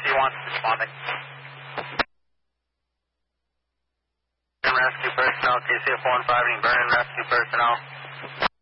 C1 responding. Rescue personnel, TCF 15, burn and rescue personnel.